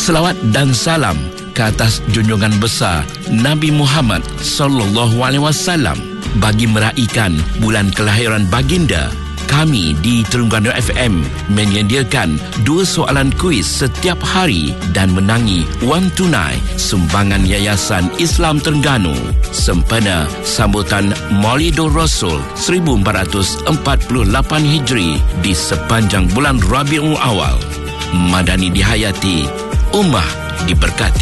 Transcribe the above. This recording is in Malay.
Selawat dan salam ke atas junjungan besar Nabi Muhammad sallallahu alaihi wasallam. Bagi meraihkan bulan kelahiran baginda, kami di Terengganu FM menyediakan 2 soalan kuis setiap hari dan menangi wang tunai sumbangan Yayasan Islam Terengganu sempena sambutan Maulidur Rasul 1448 Hijri di sepanjang bulan Rabiul Awal. Madani dihayati, ummah diberkati.